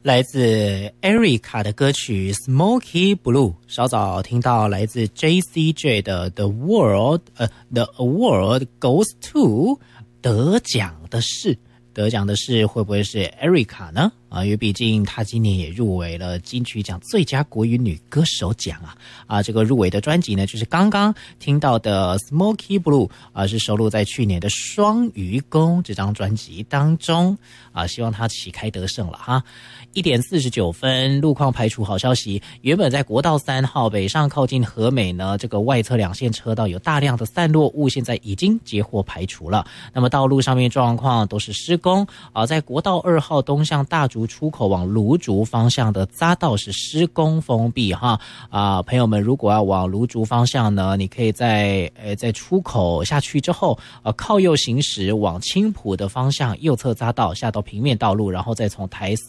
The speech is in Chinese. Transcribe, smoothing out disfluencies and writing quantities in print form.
来自 Erica 的歌曲 Smoky Blue， 稍早听到来自 JCJ 的 The Award Goes to 得奖的是会不会是 Erica 呢？因为毕竟她今年也入围了金曲奖最佳国语女歌手奖这个入围的专辑呢，就是刚刚听到的 Smoky Blue 是收录在去年的双鱼宫这张专辑当中希望她旗开得胜了哈。1点49分，路况排除好消息，原本在国道3号北上靠近和美呢，这个外侧2线车道有大量的散落物，现在已经截获排除了。那么道路上面状况都是施工在国道2号东向大竹出口往芦竹方向的匝道是施工封闭哈朋友们如果要往芦竹方向呢，你可以在出口下去之后靠右行驶往青埔的方向，右侧匝道下到平面道路，然后再从台